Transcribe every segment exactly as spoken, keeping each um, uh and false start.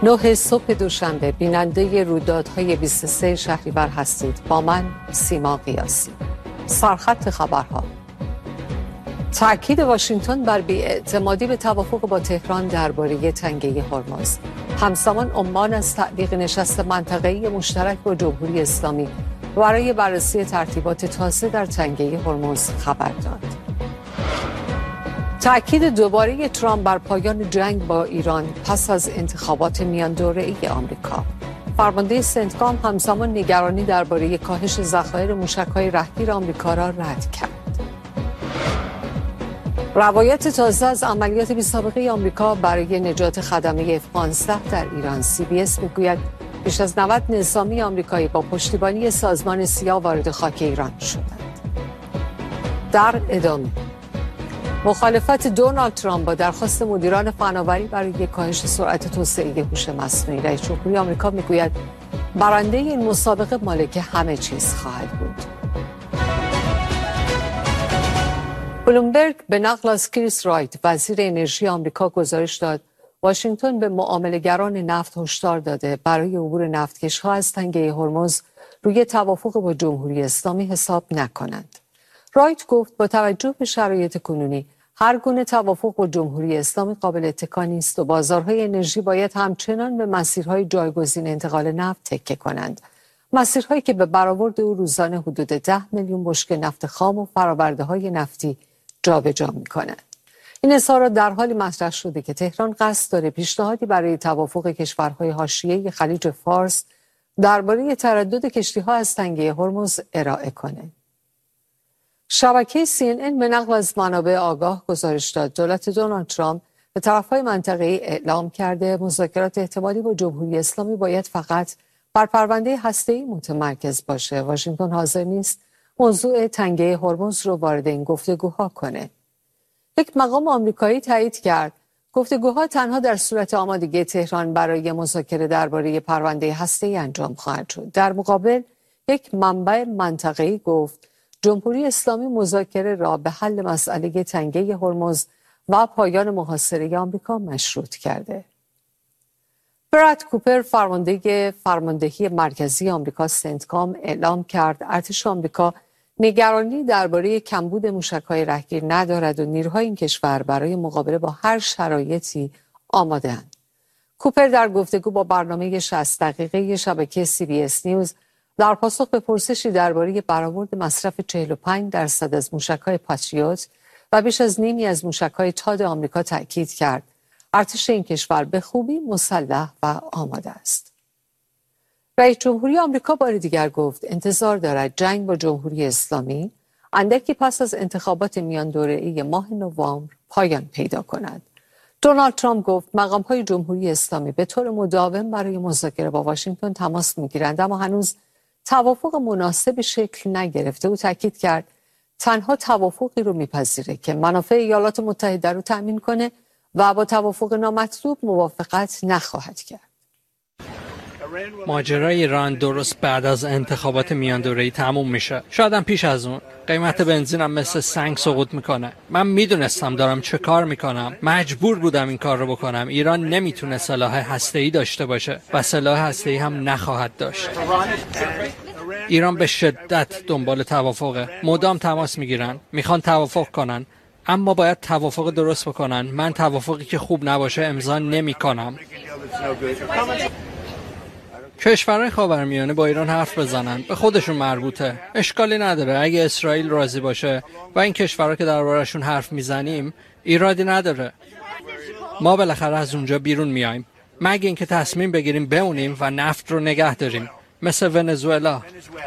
نه صبح دوشنبه بیننده رویدادهای بیست و سه شهریور هستید. با من سیما قیاسی. سرخط خبرها: تأکید واشنگتن بر بی‌اعتمادی به توافق با تهران درباره تنگه هرمز. همزمان عمان از تعلیق نشست منطقه‌ای مشترک با جمهوری اسلامی برای بررسی ترتیبات تازه در تنگه هرمز خبر داد. تأکید دوباره ترامپ بر پایان جنگ با ایران پس از انتخابات میان دوره‌ای آمریکا. فرمانده سنتکام همزمان نگرانی درباره کاهش ذخایر موشک‌های رهگیر آمریکا را رد کرد. روایت تازه از عملیات بی‌سابقه آمریکا برای نجات خدمه اف پانزده در ایران. سی بی اس میگوید بیش از نود نظامی آمریکایی با پشتیبانی سازمان سیا وارد خاک ایران شدند. در ادامه، مخالفت دونالد ترامپ با درخواست مدیران فناوری برای کاهش سرعت توسعه هوش مصنوعی. رئیس جمهوری آمریکا میگوید برنده این مسابقه مالک همه چیز خواهد بود. بلومبرگ به نقل از کریس رایت وزیر انرژی آمریکا گزارش داد واشنگتن به معامله‌گران نفت هشدار داده برای عبور نفتکش‌ها از تنگه هرمز روی توافق با جمهوری اسلامی حساب نکنند. رایت گفت با توجه به شرایط کنونی هر گونه توافق با جمهوری اسلامی قابل اتکا نیست و بازارهای انرژی باید همچنان به مسیرهای جایگزین انتقال نفت تکیه کنند. مسیرهایی که به برآورد او روزانه حدود ده میلیون بشکه نفت خام و فرآورده‌های نفتی جابجا می‌کنند. این اظهارات در حالی مطرح شده که تهران قصد داره پیشنهادی برای توافق کشورهای حاشیه خلیج فارس درباره تردد کشتی‌ها از تنگه هرمز ارائه کنه. شبکه سی ان ان به نقل از منابع آگاه گزارش داد دولت دونالد ترامپ به طرف‌های منطقه‌ای اعلام کرده مذاکرات احتمالی با جمهوری اسلامی باید فقط بر پرونده هسته‌ای متمرکز باشه. واشنگتن حاضر نیست موضوع تنگه هرمز رو وارد این گفتگوها کنه. یک مقام آمریکایی تایید کرد گفتگوها تنها در صورت آمادگی تهران برای مذاکره درباره پرونده هسته‌ای انجام خواهد شد. در مقابل یک منبع منطقه‌ای گفت جمهوری اسلامی مذاکره را به حل مسئله تنگه هرمز و پایان محاصره آمریکا مشروط کرده. براد کوپر فرمانده فرماندهی مرکزی آمریکا سنتکام اعلام کرد ارتش آمریکا نگرانی درباره کمبود موشک‌های رهگیر ندارد و نیروهای این کشور برای مقابله با هر شرایطی آماده‌اند. کوپر در گفتگو با برنامه شصت دقیقه شبکه سی بی اس نیوز در پاسخ به پرسشی درباره برآورد مصرف چهل و پنج درصد از موشک‌های پاتریوت و بیش از نیمی از موشک‌های تاد آمریکا تأکید کرد ارتش این کشور به خوبی مسلح و آماده است. رئیس جمهوری آمریکا بار دیگر گفت انتظار دارد جنگ با جمهوری اسلامی اندکی پس از انتخابات میان دوره‌ای ماه نوامبر پایان پیدا کند. دونالد ترامپ گفت مقام‌های جمهوری اسلامی به طور مداوم برای مذاکره با واشنگتن تماس می‌گیرند اما هنوز توافق مناسب شکل نگرفته. او تاکید کرد تنها توافقی رو میپذیره که منافع ایالات متحده رو تأمین کنه و با توافق نامطلوب موافقت نخواهد کرد. ماجرای ایران درست بعد از انتخابات میان دوره‌ای تموم میشه. شاید هم پیش از اون. قیمت بنزینم مثل سنگ سقوط میکنه. من میدونستم دارم چه کار میکنم. مجبور بودم این کار رو بکنم. ایران نمیتونه سلاح هسته‌ای داشته باشه و سلاح هسته‌ای هم نخواهد داشت. ایران به شدت دنبال توافقه. مدام تماس میگیرن. میخوان توافق کنن. اما باید توافق درست بکنن. من توافقی که خوب نباشه امضا نمیکنم. کشورهای خاورمیانه با ایران حرف بزنن، به خودشون مربوطه. اشکالی نداره اگه اسرائیل راضی باشه و این کشورها که درباره‌شون حرف میزنیم ایرادی نداره. ما بالاخره از اونجا بیرون میایم مگه اینکه تصمیم بگیریم بمونیم و نفت رو نگه داریم مثل ونزوئلا.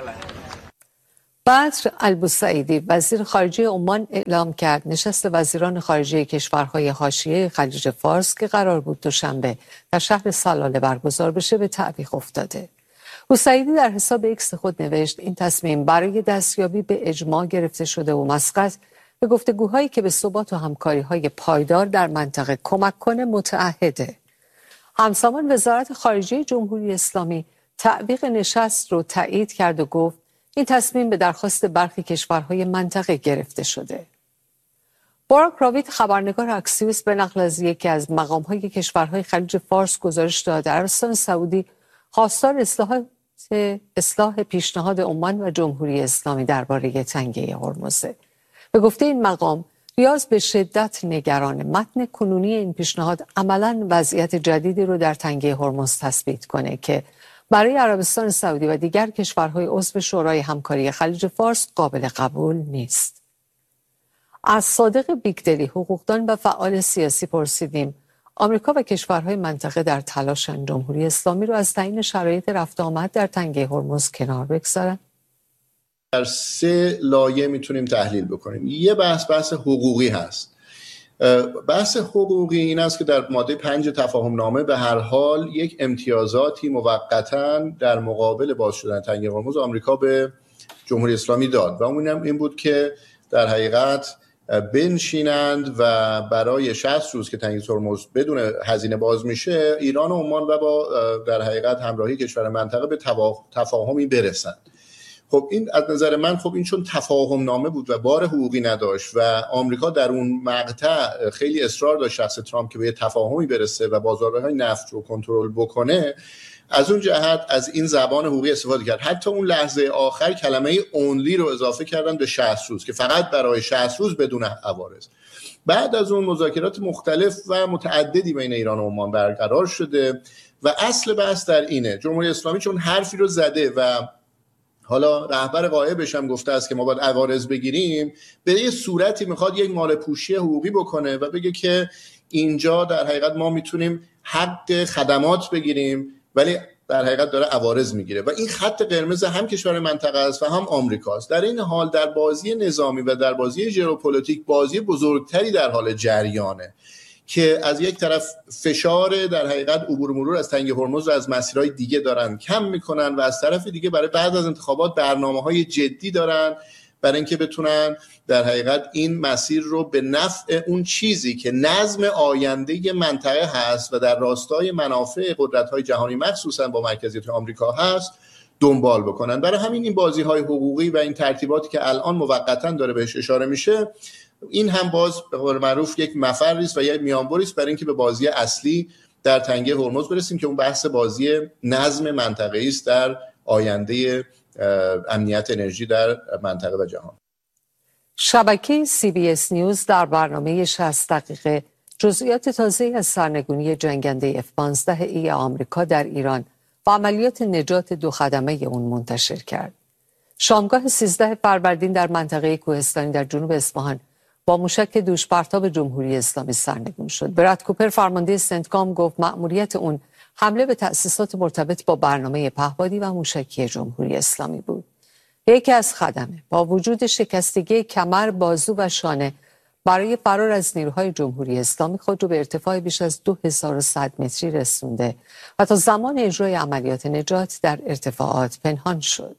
بدر البوسعیدی وزیر خارجه عمان اعلام کرد نشست وزیران خارجه کشورهای حاشیه خلیج فارس که قرار بود دوشنبه در شهر سلاله برگزار بشه به تعویق افتاده. بوسعیدی در حساب ایکس خود نوشت این تصمیم برای دستیابی به اجماع گرفته شده و مسقط به گفتگوهایی که به ثبات و همکاری‌های پایدار در منطقه کمک کنه متعهده. همزمان وزارت خارجه جمهوری اسلامی تعویق نشست رو تایید کرد و گفت این تصمیم به درخواست برخی کشورهای منطقه گرفته شده. باراک راوید خبرنگار اکسیوس به نقل از یکی از مقام‌های کشورهای خلیج فارس گزارش داد عربستان سعودی خواستار اصلاحات اصلاح پیشنهاد عمان و جمهوری اسلامی درباره تنگه هرمز. به گفته این مقام، ریاض به شدت نگران متن کنونی این پیشنهاد عملاً وضعیت جدیدی رو در تنگه هرمز تثبیت کنه که برای عربستان سعودی و دیگر کشورهای عضو شورای همکاری خلیج فارس قابل قبول نیست. از صادق بیگدلی، حقوقدان و فعال سیاسی پرسیدیم آمریکا و کشورهای منطقه در تلاشن جمهوری اسلامی رو از تعیین شرایط رفت آمد در تنگه هرمز کنار بگذارن؟ در سه لایه میتونیم تحلیل بکنیم. یه بحث بحث حقوقی هست. بحث حقوقی این است که در ماده پنج تفاهم نامه به هر حال یک امتیازاتی موقتاً در مقابل باز شدن تنگه هرمز آمریکا به جمهوری اسلامی داد و اون هم این بود که در حقیقت بنشینند و برای شصت روز که تنگه هرمز بدون هزینه باز میشه ایران و عمان و با در حقیقت همراهی کشور منطقه به تفاهمی برسند. خب این از نظر من خب این چون تفاهم نامه بود و بار حقوقی نداشت و آمریکا در اون مقطع خیلی اصرار داشت شخص ترامپ که به تفاهمی برسه و بازارهای نفت رو کنترل بکنه، از اون جهت از این زبان حقوقی استفاده کرد. حتی اون لحظه آخر کلمه اونلی رو اضافه کردن به شصت روز که فقط برای شصت روز بدون عوارض. بعد از اون مذاکرات مختلف و متعددی بین ایران و عمان برقرار شده و اصل بحث در اینه جمهوری اسلامی چون حرفی رو زده و حالا رهبر غایبش هم گفته است که ما باید عوارض بگیریم، به یه صورتی میخواد یک مال پوشی حقوقی بکنه و بگه که اینجا در حقیقت ما میتونیم حق خدمات بگیریم ولی در حقیقت داره عوارض میگیره و این خط قرمز هم کشور منطقه است و هم آمریکاست. در این حال در بازی نظامی و در بازی ژئوپلیتیک بازی بزرگتری در حال جریانه که از یک طرف فشار در حقیقت عبور مرور از تنگه هرمز رو از مسیرهای دیگه دارن کم میکنن و از طرف دیگه برای بعد از انتخابات برنامه‌های جدی دارن برای اینکه بتونن در حقیقت این مسیر رو به نفع اون چیزی که نظم آینده منطقه هست و در راستای منافع قدرت‌های جهانی مخصوصا با مرکزیت آمریکا هست دنبال بکنن. برای همین این بازی‌های حقوقی و این ترتیباتی که الان موقتاً داره بهش اشاره میشه، این هم باز به قول معروف یک مفری است و یک میانبری است برای اینکه به بازی اصلی در تنگه هرمز برسیم که اون بحث بازی نظم منطقه‌ای است در آینده امنیت انرژی در منطقه و جهان. شبکه سی بی اس نیوز در برنامه شصت دقیقه جزئیات تازه‌ای از سرنگونی جنگنده اف پانزده ای آمریکا در ایران و عملیات نجات دو خدمه اون منتشر کرد. شامگاه سیزده فروردین در منطقه کوهستانی در جنوب اصفهان با موشک دوش پرتاب جمهوری اسلامی سرنگون شد. براد کوپر فرمانده سنتکام گفت مأموریت اون حمله به تأسیسات مرتبط با برنامه پهپادی و موشکی جمهوری اسلامی بود. یکی از خدمه با وجود شکستگی کمر، بازو و شانه برای فرار از نیروهای جمهوری اسلامی خود رو به ارتفاع بیش از دو هزار و صد متری رسونده و تا زمان اجرای عملیات نجات در ارتفاعات پنهان شد.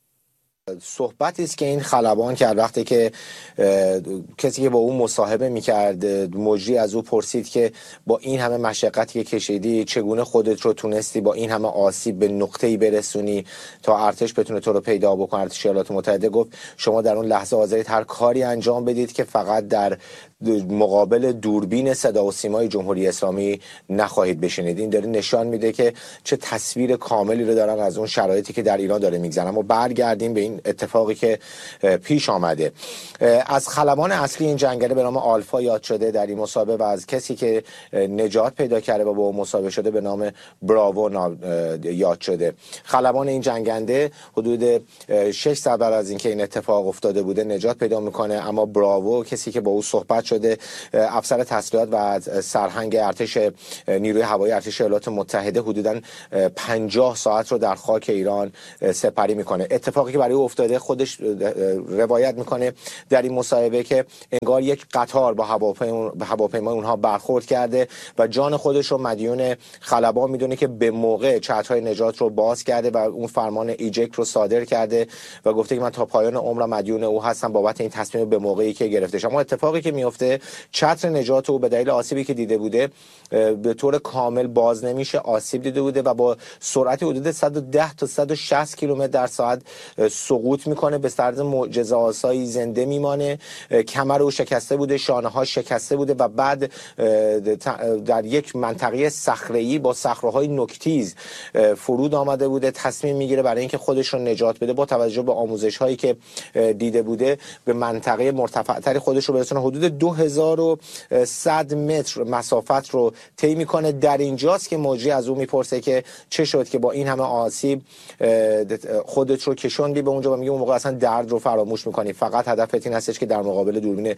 صحبتی است که این خلبان کرد وقتی که کسی که با او مصاحبه میکرد مجری از او پرسید که با این همه مشقتی که کشیدی چگونه خودت رو تونستی با این همه آسیب به نقطه‌ای برسونی تا ارتش بتونه تو رو پیدا بکنه. ارتش ایالات متحده گفت شما در اون لحظه حاضرید هر کاری انجام بدید که فقط در مقابل دوربین صدا و سیمای جمهوری اسلامی نخواهید بشینید. این داره نشان میده که چه تصویر کاملی رو دارن از اون شرایطی که در ایران داره میگذرن. اما برگردیم به این اتفاقی که پیش آمده. از خلبان اصلی این جنگنده به نام آلفا یاد شده در این مصاحبه و از کسی که نجات پیدا کرده و با او مصاحبه شده به نام براوو یاد شده. خلبان این جنگنده حدود شش ساعت بعد از اینکه این اتفاق افتاده بوده نجات پیدا میکنه، اما براوو کسی که با او صحبت شده افسر تسلیحات و سرهنگ ارتش نیروی هوایی ارتش ایالات متحده حدوداً پنجاه ساعت رو در خاک ایران سپری میکنه. اتفاقی که برای او افتاده خودش روایت میکنه در این مصاحبه که انگار یک قطار با هواپیما به هواپیمای اونها برخورد کرده و جان خودش رو مدیون خلبان میدونه که به موقع چترهای نجات رو باز کرده و اون فرمان ایجک رو صادر کرده و گفته که من تا پایان عمرم مدیون او هستم بابت این تصمیم به موقعی که گرفتش. اما اتفاقی که میفته گرفته. چتر نجات او به دلیل آسیبی که دیده بوده به طور کامل باز نمیشه، آسیب دیده بوده و با سرعت حدود صد و ده تا صد و شصت کیلومتر در ساعت سقوط میکنه. به طرز معجزه آسایی زنده میمانه. کمر او شکسته بوده، شانه ها شکسته بوده و بعد در یک منطقه صخره‌ای با صخره‌های نوک‌تیز فرود آمده بوده. تصمیم میگیره برای اینکه خودش رو نجات بده با توجه به آموزش‌هایی که دیده بوده به منطقه مرتفع‌تری خودش رو برسونه. حدود دو هزار و صد متر مسافت رو طی میکنه. در اینجاست که مجری از او میپرسه که چه شد که با این همه آسیب خودت رو کشوندی به اونجا و میگه اون موقع اصلا درد رو فراموش میکنی، فقط هدفت این هستش که در مقابل دوربین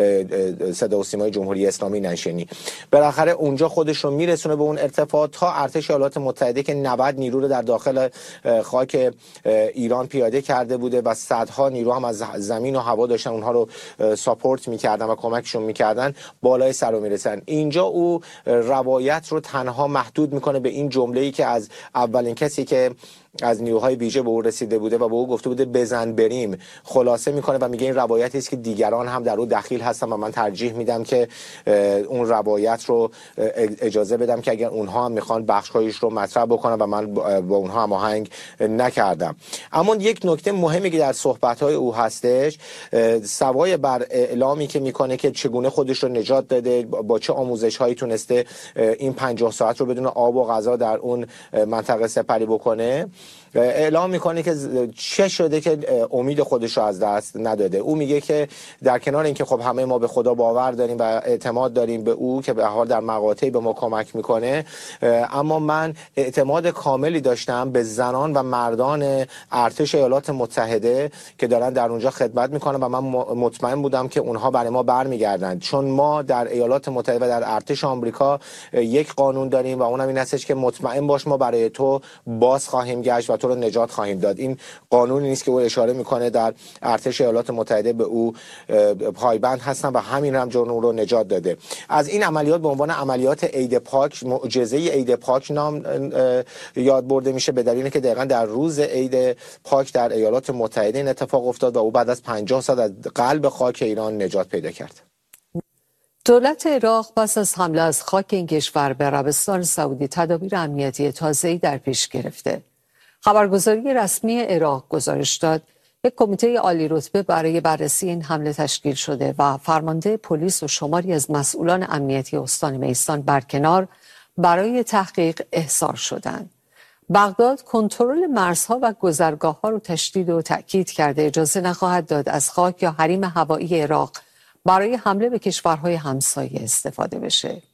صدا و سیمای جمهوری اسلامی نشینی. بالاخره اونجا خودش رو میرسونه به اون ارتفاع تا ارتش ایالات متحده که نود نیرو رو در داخل خاک ایران پیاده کرده بوده و صدها نیرو هم از زمین و هوا داشتن اونها رو ساپورت میکردن و کمکشون میکردن، بالای سر رو میرسن. اینجا او روایت رو تنها محدود میکنه به این جمله‌ای که از اولین کسی که از نیروهای ویژه به او رسیده بوده و به او گفته بوده بزن بریم خلاصه میکنه و میگه این روایتی است که دیگران هم در او دخیل هستن و من ترجیح میدم که اون روایت رو اجازه بدم که اگر اونها هم میخوان بخشایش رو مطرح بکنن و من با اونها هماهنگ نکردم. اما یک نکته مهمی که در صحبت‌های او هستش، سوای بر اعلامی که میکنه که چگونه خودش رو نجات داده، با چه آموزش‌هایی تونسته این پنجاه ساعت رو بدون آب و غذا در اون منطقه سپری بکنه، اعلام میکنه که چه شده که امید خودش رو از دست نداده. او میگه که در کنار اینکه خب همه ما به خدا باور داریم و اعتماد داریم به او که به حال در مقاطعی به ما کمک میکنه، اما من اعتماد کاملی داشتم به زنان و مردان ارتش ایالات متحده که دارن در اونجا خدمت میکنن و من مطمئن بودم که اونها برای ما برمیگردن، چون ما در ایالات متحده و در ارتش آمریکا یک قانون داریم و اونم این هستش که مطمئن باش ما برای تو باز خواهیم گشت و تو رو نجات خواهیم داد. این قانونی نیست که او اشاره میکنه در ارتش ایالات متحده به او پایبند هستن و همین هم جون رو نجات داده. از این عملیات به عنوان عملیات عید پاک، معجزه عید پاک نام یاد برده میشه به دلیل که دقیقاً در روز عید پاک در ایالات متحده این اتفاق افتاد و او بعد از پنجاه سال از قلب خاک ایران نجات پیدا کرد. دولت عراق پس از حمله از خاک این کشور به عربستان سعودی تدابیر امنیتی تازه‌ای در پیش گرفته. خبرگزاری رسمی عراق گزارش داد یک کمیته عالی رتبه برای بررسی این حمله تشکیل شده و فرمانده پلیس و شماری از مسئولان امنیتی استان میثان برکنار برای تحقیق احضار شدند. بغداد کنترل مرزها و گذرگاه‌ها رو تشدید و تأکید کرده اجازه نخواهد داد از خاک یا حریم هوایی عراق برای حمله به کشورهای همسایه استفاده بشه.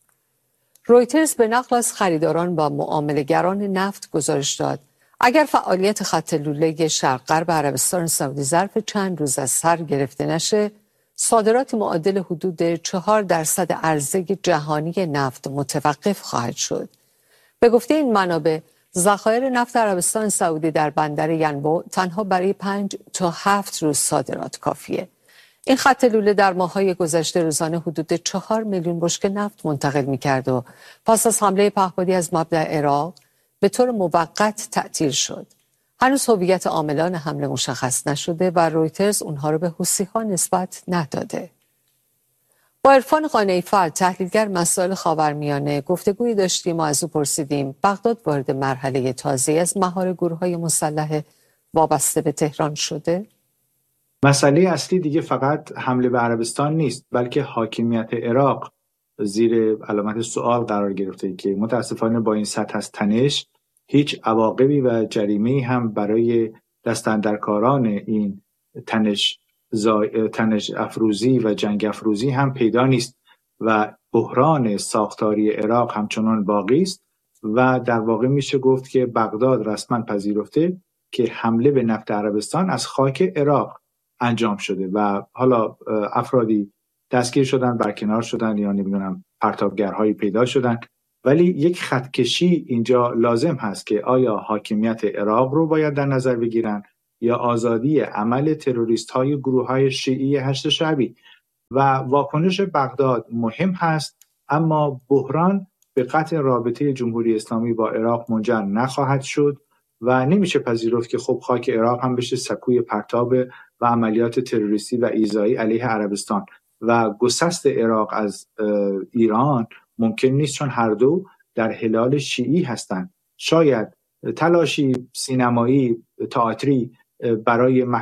رویترز به نقل از خریداران و معامله‌گران نفت گزارش داد اگر فعالیت خط لوله شرق غرب عربستان سعودی ظرف چند روز از سر گرفته نشه، صادرات معادل حدود چهار درصد عرضه جهانی نفت متوقف خواهد شد. به گفته این منابع، ذخایر نفت عربستان سعودی در بندر ینبع تنها برای پنج تا هفت روز صادرات کافیه. این خط لوله در ماه‌های گذشته روزانه حدود چهار میلیون بشکه نفت منتقل می‌کرد و پس از حمله پهپادی از مبدأ عراق به طور موقت تعطیل شد. هنوز هویت عاملان حمله مشخص نشده و رویترز اونها رو به حوثی‌ها نسبت نداده. با عرفان قانعی‌فر، تحلیلگر مسائل خاورمیانه، گفتگویی داشتیم و از او پرسیدیم بغداد وارد مرحله تازه‌ای از مهار گروه‌های مسلح وابسته به تهران شده؟ مسئله اصلی دیگه فقط حمله به عربستان نیست، بلکه حاکمیت عراق زیر علامت سوال قرار گرفته که متاسفانه با این سطح از تنش هیچ عواقبی و جریمه‌ای هم برای دستاندرکاران این تنش تنش افروزی و جنگ افروزی هم پیدا نیست و بحران ساختاری عراق همچنان باقی است و در واقع میشه گفت که بغداد رسما پذیرفته که حمله به نفت عربستان از خاک عراق انجام شده و حالا افرادی دستگیر شدن، برکنار شدن یا نمیدونم پرتابگرهایی پیدا شدن، ولی یک خطکشی اینجا لازم هست که آیا حاکمیت عراق رو باید در نظر بگیرن یا آزادی عمل تروریست های گروه های شیعی هشت شعبی. و واکنش بغداد مهم هست، اما بحران به قطع رابطه جمهوری اسلامی با عراق منجر نخواهد شد و نمیشه پذیرفت که خب خاک عراق هم بشه سکوی پرتاب و عملیات تروریستی و ایذایی علیه عربستان. و گسست عراق از ایران ممکن نیست، چون هر دو در هلال شیعی هستند. شاید تلاشی سینمایی، تئاتری برای